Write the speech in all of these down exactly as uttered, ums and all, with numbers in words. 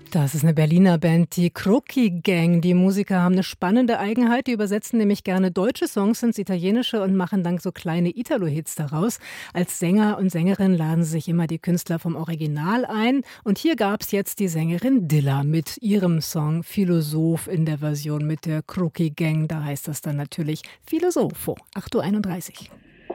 Das ist eine Berliner Band, die Crocchi Gang. Die Musiker haben eine spannende Eigenheit. Die übersetzen nämlich gerne deutsche Songs ins Italienische und machen dann so kleine Italo-Hits daraus. Als Sänger und Sängerin laden sie sich immer die Künstler vom Original ein. Und hier gab es jetzt die Sängerin Dilla mit ihrem Song Philosoph in der Version mit der Crocchi Gang. Da heißt das dann natürlich Philosopho. acht Uhr einunddreißig.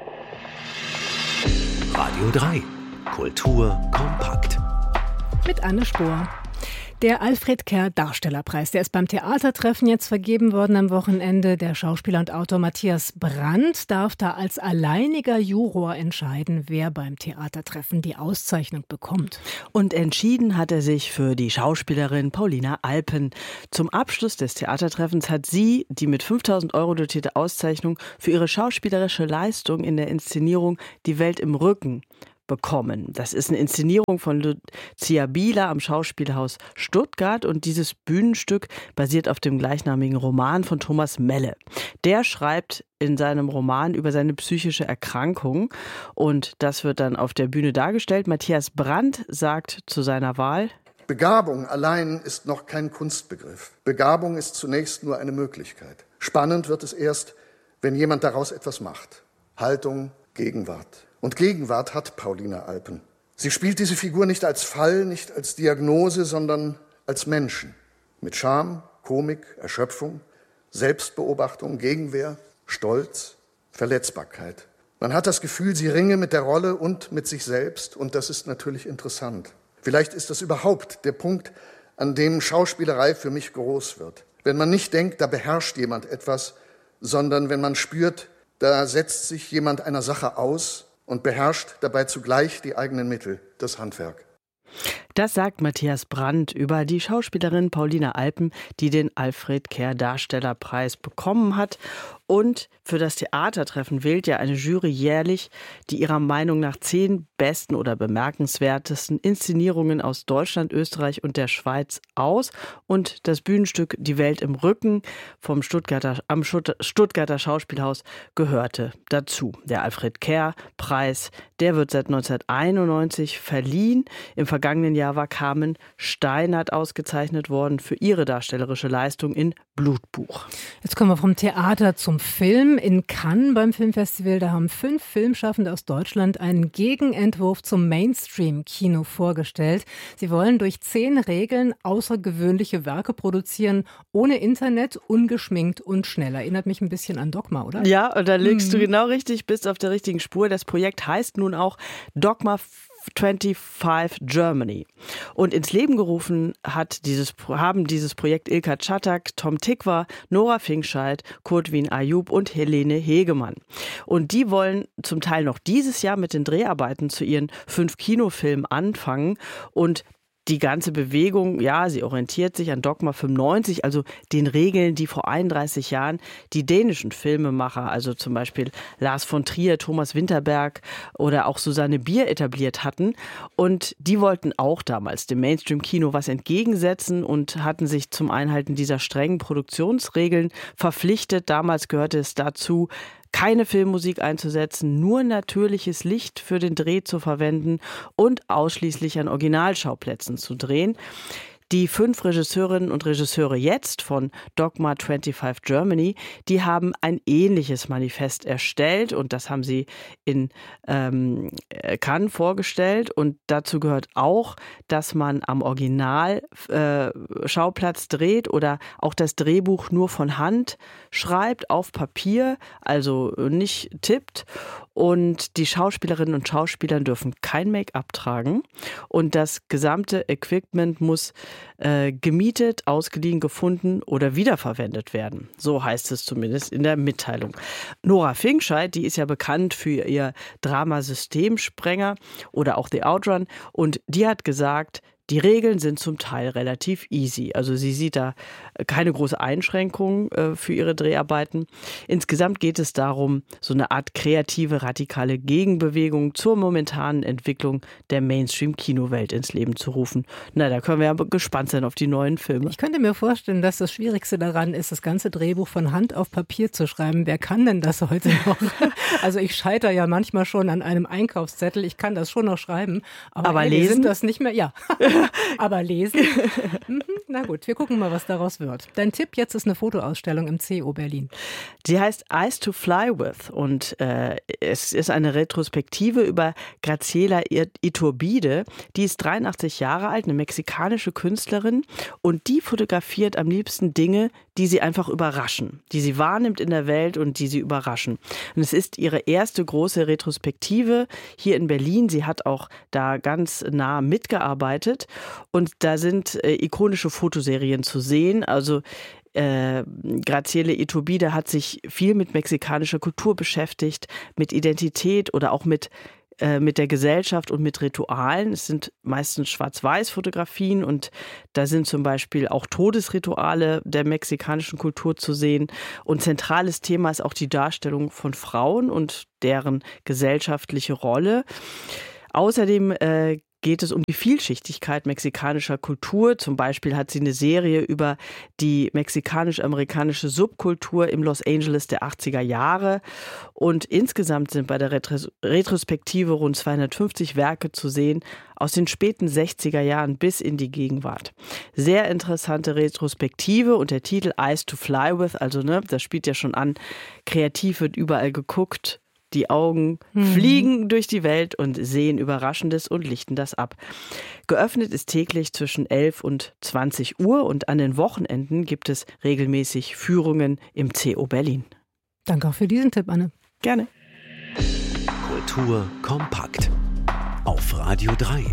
Radio drei. Kultur kompakt. Mit Anne Spohr. Der Alfred Kerr Darstellerpreis, der ist beim Theatertreffen jetzt vergeben worden am Wochenende. Der Schauspieler und Autor Matthias Brandt darf da als alleiniger Juror entscheiden, wer beim Theatertreffen die Auszeichnung bekommt. Und entschieden hat er sich für die Schauspielerin Paulina Alpen. Zum Abschluss des Theatertreffens hat sie die mit fünftausend Euro dotierte Auszeichnung für ihre schauspielerische Leistung in der Inszenierung Die Welt im Rücken bekommen. Das ist eine Inszenierung von Lucia Bieler am Schauspielhaus Stuttgart und dieses Bühnenstück basiert auf dem gleichnamigen Roman von Thomas Melle. Der schreibt in seinem Roman über seine psychische Erkrankung und das wird dann auf der Bühne dargestellt. Matthias Brandt sagt zu seiner Wahl: Begabung allein ist noch kein Kunstbegriff. Begabung ist zunächst nur eine Möglichkeit. Spannend wird es erst, wenn jemand daraus etwas macht. Haltung, Gegenwart. Und Gegenwart hat Paulina Alpen. Sie spielt diese Figur nicht als Fall, nicht als Diagnose, sondern als Menschen. Mit Scham, Komik, Erschöpfung, Selbstbeobachtung, Gegenwehr, Stolz, Verletzbarkeit. Man hat das Gefühl, sie ringe mit der Rolle und mit sich selbst. Und das ist natürlich interessant. Vielleicht ist das überhaupt der Punkt, an dem Schauspielerei für mich groß wird. Wenn man nicht denkt, da beherrscht jemand etwas, sondern wenn man spürt, da setzt sich jemand einer Sache aus und beherrscht dabei zugleich die eigenen Mittel, das Handwerk. Das sagt Matthias Brandt über die Schauspielerin Paulina Alpen, die den Alfred Kerr Darstellerpreis bekommen hat. Und für das Theatertreffen wählt ja eine Jury jährlich die ihrer Meinung nach zehn besten oder bemerkenswertesten Inszenierungen aus Deutschland, Österreich und der Schweiz aus. Und das Bühnenstück Die Welt im Rücken vom Stuttgarter, am Stuttgarter Schauspielhaus gehörte dazu. Der Alfred Kerr Preis, der wird seit neunzehnhunderteinundneunzig verliehen. Im vergangenen Jahr war Carmen Steinert ausgezeichnet worden für ihre darstellerische Leistung in Blutbuch. Jetzt kommen wir vom Theater zum Film. In Cannes beim Filmfestival, da haben fünf Filmschaffende aus Deutschland einen Gegenentwurf zum Mainstream-Kino vorgestellt. Sie wollen durch zehn Regeln außergewöhnliche Werke produzieren, ohne Internet, ungeschminkt und schnell. Erinnert mich ein bisschen an Dogma, oder? Ja, und da liegst mhm. du genau richtig, bist auf der richtigen Spur. Das Projekt heißt nun auch Dogma fünfundzwanzig Germany. Und ins Leben gerufen hat dieses, haben dieses Projekt Ilka Czatak, Tom Tykwer, Nora Finkscheid, Kurt Wien-Ayub und Helene Hegemann. Und die wollen zum Teil noch dieses Jahr mit den Dreharbeiten zu ihren fünf Kinofilmen anfangen und die ganze Bewegung, ja, sie orientiert sich an Dogma fünfundneunzig, also den Regeln, die vor einunddreißig Jahren die dänischen Filmemacher, also zum Beispiel Lars von Trier, Thomas Winterberg oder auch Susanne Bier etabliert hatten. Und die wollten auch damals dem Mainstream-Kino was entgegensetzen und hatten sich zum Einhalten dieser strengen Produktionsregeln verpflichtet. Damals gehörte es dazu, keine Filmmusik einzusetzen, nur natürliches Licht für den Dreh zu verwenden und ausschließlich an Originalschauplätzen zu drehen. Die fünf Regisseurinnen und Regisseure jetzt von Dogma fünfundzwanzig Germany, die haben ein ähnliches Manifest erstellt und das haben sie in ähm, Cannes vorgestellt. Und dazu gehört auch, dass man am Original-Schauplatz äh, dreht oder auch das Drehbuch nur von Hand schreibt, auf Papier, also nicht tippt. Und die Schauspielerinnen und Schauspieler dürfen kein Make-up tragen. Und das gesamte Equipment muss äh, gemietet, ausgeliehen, gefunden oder wiederverwendet werden. So heißt es zumindest in der Mitteilung. Nora Finkscheid, die ist ja bekannt für ihr Drama Systemsprenger oder auch The Outrun. Und die hat gesagt, die Regeln sind zum Teil relativ easy. Also sie sieht da keine große Einschränkung äh, für ihre Dreharbeiten. Insgesamt geht es darum, so eine Art kreative, radikale Gegenbewegung zur momentanen Entwicklung der Mainstream-Kinowelt ins Leben zu rufen. Na, da können wir ja gespannt sein auf die neuen Filme. Ich könnte mir vorstellen, dass das Schwierigste daran ist, das ganze Drehbuch von Hand auf Papier zu schreiben. Wer kann denn das heute noch? Also ich scheitere ja manchmal schon an einem Einkaufszettel. Ich kann das schon noch schreiben, aber, aber ey, lesen sind das nicht mehr. Ja. Aber lesen? Mhm, na gut, wir gucken mal, was daraus wird. Dein Tipp jetzt ist eine Fotoausstellung im C O Berlin. Die heißt Eyes to Fly With und äh, es ist eine Retrospektive über Graciela Iturbide. Die ist dreiundachtzig Jahre alt, eine mexikanische Künstlerin und die fotografiert am liebsten Dinge, die sie einfach überraschen, die sie wahrnimmt in der Welt und die sie überraschen. Und es ist ihre erste große Retrospektive hier in Berlin. Sie hat auch da ganz nah mitgearbeitet und da sind äh, ikonische Fotoserien zu sehen. Also Äh, Graciela Iturbide hat sich viel mit mexikanischer Kultur beschäftigt, mit Identität oder auch mit, äh, mit der Gesellschaft und mit Ritualen. Es sind meistens Schwarz-Weiß-Fotografien und da sind zum Beispiel auch Todesrituale der mexikanischen Kultur zu sehen. Und zentrales Thema ist auch die Darstellung von Frauen und deren gesellschaftliche Rolle. Außerdem äh, geht es um die Vielschichtigkeit mexikanischer Kultur. Zum Beispiel hat sie eine Serie über die mexikanisch-amerikanische Subkultur im Los Angeles der achtziger Jahre. Und insgesamt sind bei der Retros- Retrospektive rund zweihundertfünfzig Werke zu sehen, aus den späten sechziger Jahren bis in die Gegenwart. Sehr interessante Retrospektive und der Titel Eyes to Fly With, also ne, das spielt ja schon an, kreativ wird überall geguckt. Die Augen mhm. fliegen durch die Welt und sehen Überraschendes und lichten das ab. Geöffnet ist täglich zwischen elf und zwanzig Uhr und an den Wochenenden gibt es regelmäßig Führungen im C O Berlin. Danke auch für diesen Tipp, Anne. Gerne. Kultur kompakt. Auf Radio drei.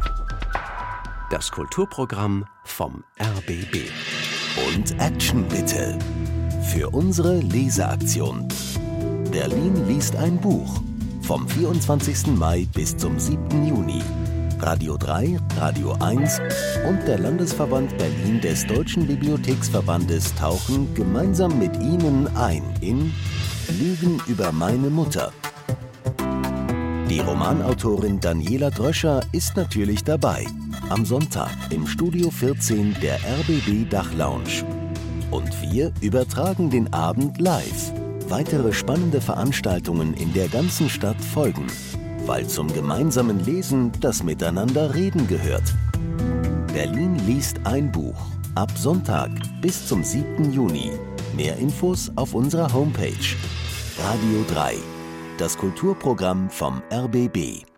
Das Kulturprogramm vom R B B. Und Action bitte. Für unsere Leseaktion. Berlin liest ein Buch. Vom vierundzwanzigsten Mai bis zum siebten Juni. Radio drei, Radio eins und der Landesverband Berlin des Deutschen Bibliotheksverbandes tauchen gemeinsam mit Ihnen ein in Lügen über meine Mutter. Die Romanautorin Daniela Dröscher ist natürlich dabei. Am Sonntag im Studio vierzehn der R B B Dachlounge. Und wir übertragen den Abend live. Weitere spannende Veranstaltungen in der ganzen Stadt folgen, weil zum gemeinsamen Lesen das Miteinanderreden gehört. Berlin liest ein Buch. Ab Sonntag bis zum siebten Juni. Mehr Infos auf unserer Homepage. Radio drei. Das Kulturprogramm vom R B B.